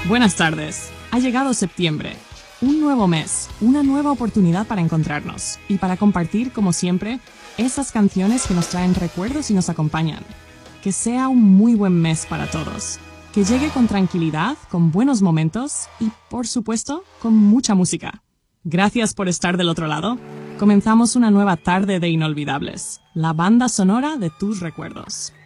Buenas tardes. Ha llegado septiembre. Un nuevo mes, una nueva oportunidad para encontrarnos y para compartir, como siempre, esas canciones que nos traen recuerdos y nos acompañan. Que sea un muy buen mes para todos. Que llegue con tranquilidad, con buenos momentos y, por supuesto, con mucha música. Gracias por estar del otro lado. Comenzamos una nueva tarde de Inolvidables, la banda sonora de tus recuerdos.